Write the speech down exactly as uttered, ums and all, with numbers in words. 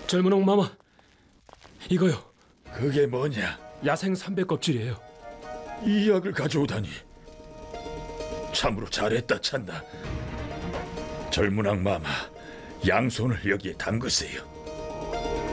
젊은 옥마마, 이거요. 그게 뭐냐? 야생 삼배 껍질이에요. 이 약을 가져오다니. 참으로 잘했다 찬다. 젊은 악마마, 양손을 여기에 담그세요.